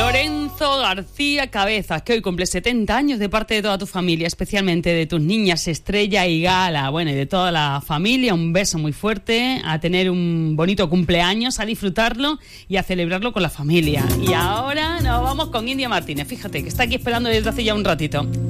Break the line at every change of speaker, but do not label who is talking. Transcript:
Lorenzo García Cabezas, que hoy cumple 70 años de parte de toda tu familia, especialmente de tus niñas Estrella y Gala, bueno, y de toda la familia. Un beso muy fuerte, a tener un bonito cumpleaños, a disfrutarlo y a celebrarlo con la familia. Y ahora nos vamos con India Martínez, fíjate, que está aquí esperando desde hace ya un ratito.